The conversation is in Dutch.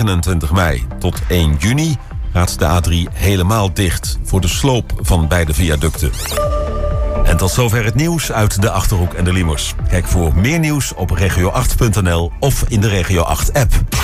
29 mei. Tot 1 juni gaat de A3 helemaal dicht voor de sloop van beide viaducten. En tot zover het nieuws uit de Achterhoek en de Liemers. Kijk voor meer nieuws op regio8.nl of in de Regio 8-app.